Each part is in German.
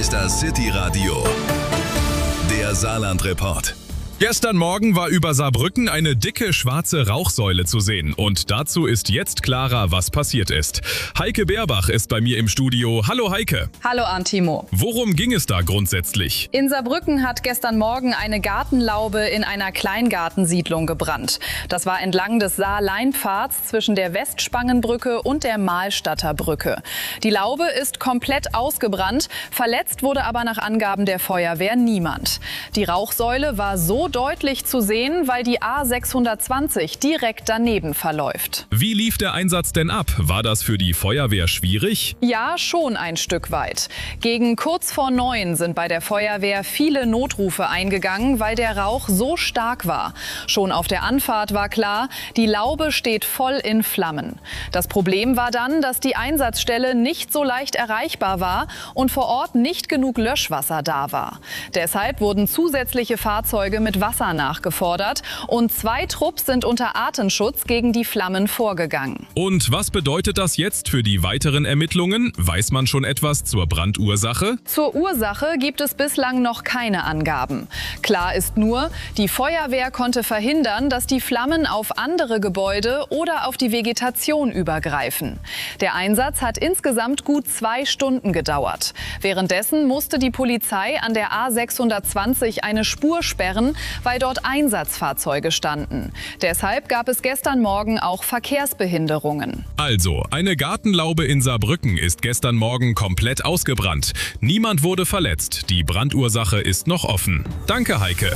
ist das City Radio, der Saarland-Report. Gestern Morgen war über Saarbrücken eine dicke schwarze Rauchsäule zu sehen. Und dazu ist jetzt klarer, was passiert ist. Heike Beerbach ist bei mir im Studio. Hallo Heike. Hallo Antimo. Worum ging es da grundsätzlich? In Saarbrücken hat gestern Morgen eine Gartenlaube in einer Kleingartensiedlung gebrannt. Das war entlang des Saar-Lein-Pfads zwischen der Westspangenbrücke und der Mahlstadter Brücke. Die Laube ist komplett ausgebrannt. Verletzt wurde aber nach Angaben der Feuerwehr niemand. Die Rauchsäule war so deutlich zu sehen, weil die A620 direkt daneben verläuft. Wie lief der Einsatz denn ab? War das für die Feuerwehr schwierig? Ja, schon ein Stück weit. Gegen kurz vor 9 sind bei der Feuerwehr viele Notrufe eingegangen, weil der Rauch so stark war. Schon auf der Anfahrt war klar, die Laube steht voll in Flammen. Das Problem war dann, dass die Einsatzstelle nicht so leicht erreichbar war und vor Ort nicht genug Löschwasser da war. Deshalb wurden zusätzliche Fahrzeuge mit Wasser nachgefordert und 2 Trupps sind unter Artenschutz gegen die Flammen vorgegangen. Und was bedeutet das jetzt für die weiteren Ermittlungen? Weiß man schon etwas zur Brandursache? Zur Ursache gibt es bislang noch keine Angaben. Klar ist nur, die Feuerwehr konnte verhindern, dass die Flammen auf andere Gebäude oder auf die Vegetation übergreifen. Der Einsatz hat insgesamt gut 2 Stunden gedauert. Währenddessen musste die Polizei an der A620 eine Spur sperren, weil dort Einsatzfahrzeuge standen. Deshalb gab es gestern Morgen auch Verkehrsbehinderungen. Also, eine Gartenlaube in Saarbrücken ist gestern Morgen komplett ausgebrannt. Niemand wurde verletzt. Die Brandursache ist noch offen. Danke, Heike.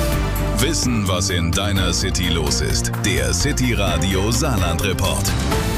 Wissen, was in deiner City los ist. Der City Radio Saarland-Report.